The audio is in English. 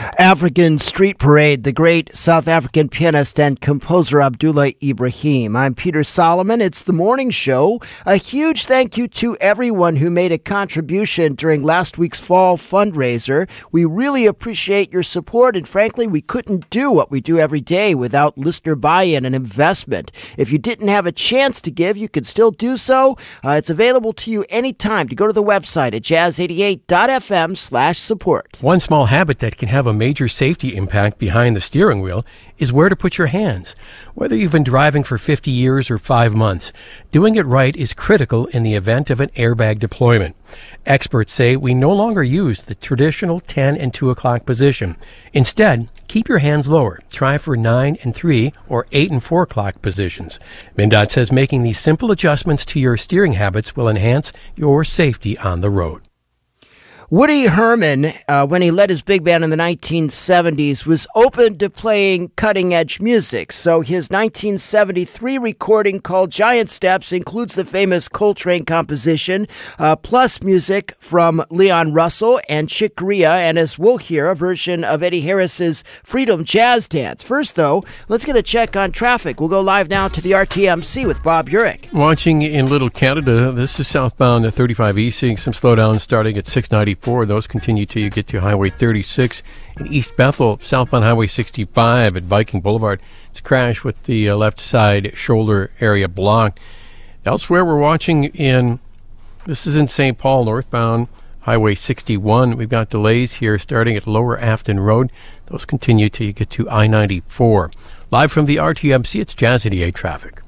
African Street Parade, the great South African pianist and composer Abdullah Ibrahim. I'm Peter Solomon. It's the morning show. A huge thank you to everyone who made a contribution during last week's fall fundraiser. We really appreciate your support, and frankly, we couldn't do what we do every day without listener buy-in and investment. If you didn't have a chance to give, you can still do so. It's available to you anytime to go to the website at jazz88.fm/support. One small habit that can have a major safety impact behind the steering wheel is where to put your hands. Whether you've been driving for 50 years or 5 months, doing it right is critical in the event of an airbag deployment. Experts say we no longer use the traditional 10 and 2 o'clock position. Instead, keep your hands lower. Try for 9 and 3 or 8 and 4 o'clock positions. MnDOT says making these simple adjustments to your steering habits will enhance your safety on the road. Woody Herman, when he led his big band in the 1970s, was open to playing cutting-edge music. So his 1973 recording called Giant Steps includes the famous Coltrane composition, plus music from Leon Russell and Chick Corea, and as we'll hear, a version of Eddie Harris's Freedom Jazz Dance. First, though, let's get a check on traffic. We'll go live now to the RTMC with Bob Urich. Watching in Little Canada, this is southbound at 35 East, seeing some slowdowns starting at 694. Those continue till you get to Highway 36. In East Bethel, southbound Highway 65 at Viking Boulevard. It's a crash with the left side shoulder area blocked. Elsewhere, we're watching this is in St. Paul, northbound Highway 61. We've got delays here starting at Lower Afton Road. Those continue till you get to I-94. Live from the RTMC, it's Jazz 88 traffic.